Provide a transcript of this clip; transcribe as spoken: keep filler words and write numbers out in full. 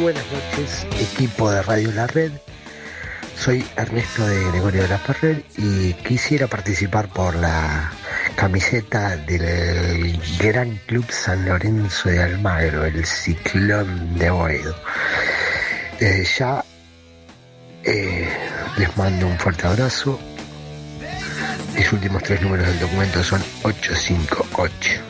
buenas noches, equipo de Radio La Red. Soy Ernesto de Gregorio de la Ferrer y quisiera participar por la camiseta del Gran Club San Lorenzo de Almagro, el Ciclón de Boedo. Desde ya eh, les mando un fuerte abrazo. Mis últimos tres números del documento son ochocientos cincuenta y ocho.